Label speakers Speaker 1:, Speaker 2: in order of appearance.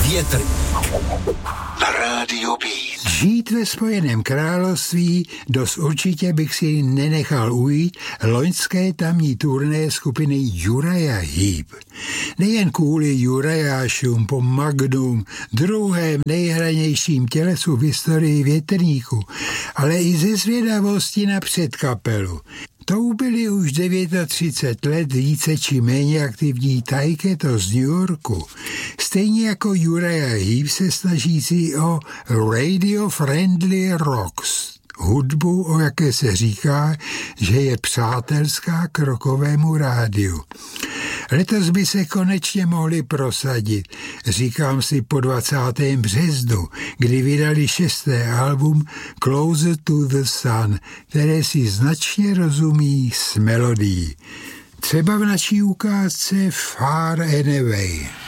Speaker 1: Větr na Rádio Beat.
Speaker 2: Žít ve Spojeném království dost určitě bych si nenechal ujít loňské tamní turné skupiny Uriah Heep. Nejen kvůli Uriahům po Magnum, druhém nejhranějším tělesu v historii větrníku, ale i ze zvědavosti na předkapelu. Tou byli už 39 let více či méně aktivní Taiketo z New Yorku. Stejně jako Uriah Heep se snažící o radio-friendly rocks. Hudbu, o jaké se říká, že je přátelská k rockovému rádiu. Letos by se konečně mohli prosadit, říkám si po 20. březnu, kdy vydali 6. album Closer to the Sun, které si značně rozumí s melodií. Třeba v naší ukázce Far and Away.